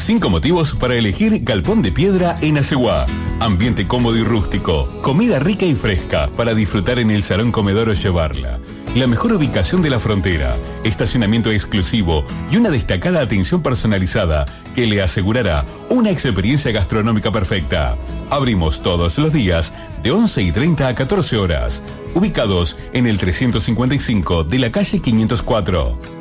5 motivos para elegir Galpón de Piedra en Asegua. Ambiente cómodo y rústico, comida rica y fresca para disfrutar en el salón comedor o llevarla. La mejor ubicación de la frontera, estacionamiento exclusivo y una destacada atención personalizada que le asegurará una experiencia gastronómica perfecta. Abrimos todos los días de 11:30 a 14 horas, ubicados en el 355 de la calle 504.